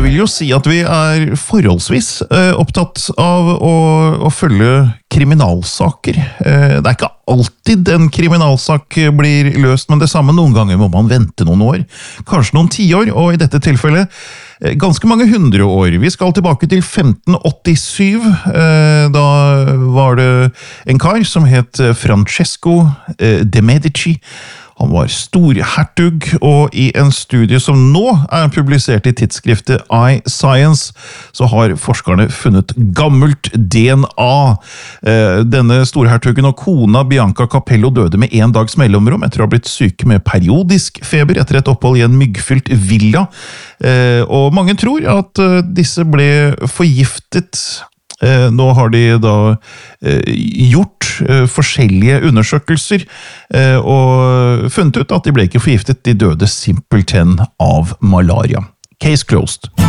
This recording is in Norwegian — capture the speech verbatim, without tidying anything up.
Jeg vil jo si at vi er forholdsvis eh, opptatt av å, å følge kriminalsaker. Eh, det er ikke alltid en kriminalsak blir løst, men det samme noen ganger må man vente noen år. Kanskje noen tiår, og i dette tilfellet eh, ganske mange hundre år. Vi skal tilbake til femten åttisyv. Eh, da var det en kar som het Francesco eh, de Medici. Han var storhertug, og i en studie som nå er publisert i tidsskriftet iScience, så har forskerne funnet gammelt D N A. Denne storhertugen og kona Bianca Capello døde med en dags mellomrom etter å ha blitt syke med periodisk feber etter et opphold i en myggfylt villa. Og mange tror at disse ble forgiftet. Nå har de da gjort forskjellige undersøkelser og funnet ut at de ble ikke forgiftet, de døde simpelthen av malaria. Case closed.